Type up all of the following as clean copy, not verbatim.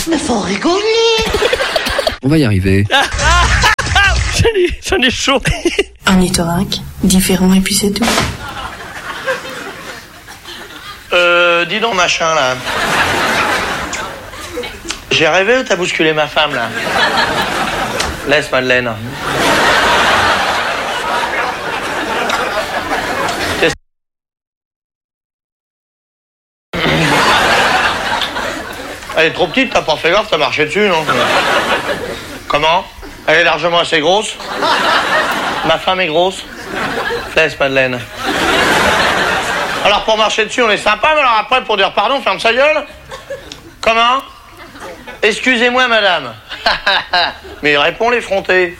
Mais faut rigoler. On va y arriver. J'en ai chaud. Ornithorynque, différent et puis c'est tout. Dis donc machin là. J'ai rêvé ou t'as bousculé ma femme là? Laisse Madeleine. Elle est trop petite, t'as pas fait gaffe, t'as marché dessus, non? Comment? Elle est largement assez grosse. Ma femme est grosse. Laisse Madeleine. Alors pour marcher dessus, on est sympa, mais alors après pour dire pardon, ferme sa gueule. Comment? Excusez-moi madame. Mais il répond l'effronté.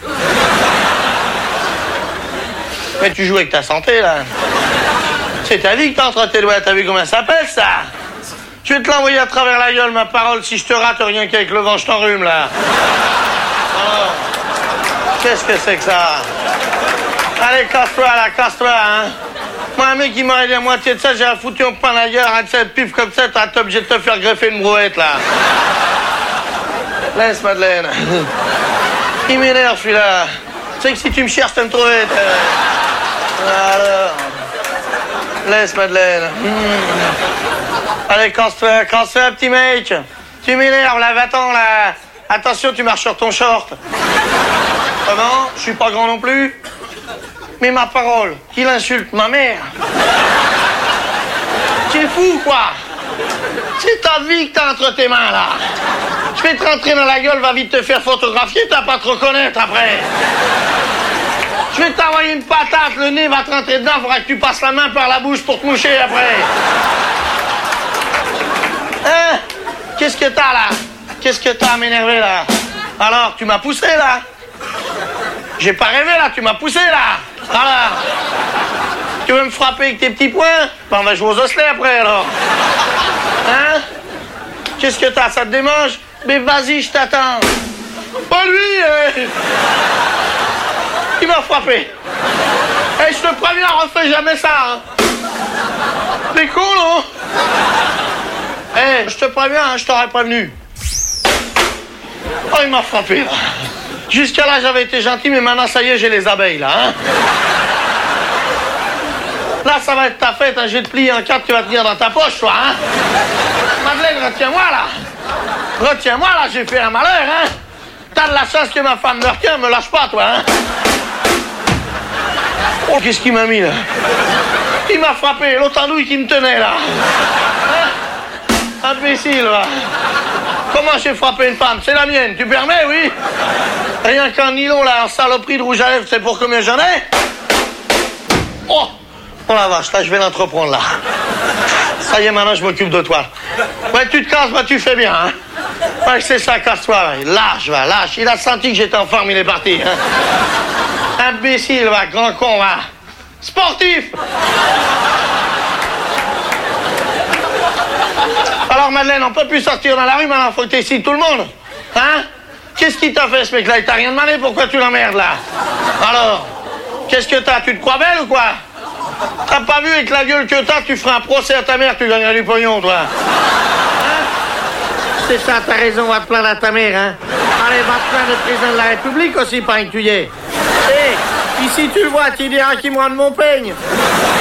Mais tu joues avec ta santé là. C'est ta vie que t'as entre tes doigts, t'as vu comment ça pèse ça? Je vais te l'envoyer à travers la gueule, ma parole, si je te rate rien qu'avec le vent, je t'enrhume là. Alors, qu'est-ce que c'est que ça? Allez, casse-toi là, casse-toi, hein. Moi, un mec qui m'aurait dit à moitié de ça, j'ai foutu en plein la gueule, arrête cette pif comme ça, t'es obligé de te faire greffer une brouette là. Laisse Madeleine. Il m'énerve celui-là. Tu sais que si tu me cherches, tu me trouver. Alors. Laisse Madeleine. Allez, casse-toi, petit mec. Tu m'énerves là, va-t'en là. Attention, tu marches sur ton short. Comment? Je suis pas grand non plus. Mais ma parole, qu'il insulte ma mère. Tu es fou quoi? C'est ta vie que t'as entre tes mains là. Je vais te rentrer dans la gueule, va vite te faire photographier, t'as pas te reconnaître après. Je vais t'envoyer une patate, le nez va te rentrer dedans, faudra que tu passes la main par la bouche pour te moucher après. Hein? Qu'est-ce que t'as là? Qu'est-ce que t'as à m'énerver là? Alors, tu m'as poussé là? J'ai pas rêvé là, tu m'as poussé là. Voilà. Tu veux me frapper avec tes petits poings? Ben on va jouer aux osselets après alors. Hein? Qu'est-ce que t'as? Ça te démange? Mais vas-y, je t'attends. Pas lui, Il m'a frappé. Eh, je te préviens, refais jamais ça, hein. T'es con, non? Eh, je te préviens, hein, je t'aurais prévenu. Oh, il m'a frappé, là. Jusqu'à là, j'avais été gentil, mais maintenant, ça y est, j'ai les abeilles, là, hein. Là, ça va être ta fête, hein. Je vais te plier en quatre, tu vas tenir dans ta poche, toi, hein. Madeleine, retiens-moi, là. Retiens-moi, là, j'ai fait un malheur, hein. T'as de la chance que ma femme me retient, me lâche pas, toi, hein. Oh, qu'est-ce qu'il m'a mis, là? Il m'a frappé, l'autre andouille qui me tenait, là. Hein? Imbécile, va. Comment j'ai frappé une femme? C'est la mienne, tu permets, oui? Rien qu'un nylon, là, en saloperie de rouge à lèvres, c'est pour combien j'en ai? Oh! Oh la vache, là, je vais l'entreprendre, là. Ça y est, maintenant, je m'occupe de toi. Ouais, tu te casses, bah, tu fais bien, hein. Ouais, c'est ça, casse-toi, lâche, va, lâche. Il a senti que j'étais en forme, il est parti, hein. Imbécile, va, grand con, va. Sportif! Alors, Madeleine, on peut plus sortir dans la rue, maintenant, faut que t'excites tout le monde. Hein? Qu'est-ce qui t'a fait, ce mec-là? Il t'a rien demandé, pourquoi tu l'emmerdes, là? Alors, qu'est-ce que t'as? Tu te crois belle ou quoi? T'as pas vu avec la gueule que t'as, tu feras un procès à ta mère, tu gagneras du pognon, toi. Hein? C'est ça, t'as raison, va te plaindre à ta mère, hein. Allez, va te plaindre le président de la République aussi, pas que tu y es. Hé, ici tu le vois, tu diras qu'il me rende mon peigne.